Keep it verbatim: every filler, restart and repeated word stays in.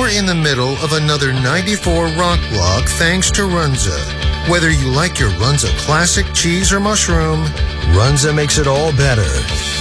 You're in the middle of another ninety-four rock block thanks to Runza. Whether you like your Runza classic cheese or mushroom, Runza makes it all better.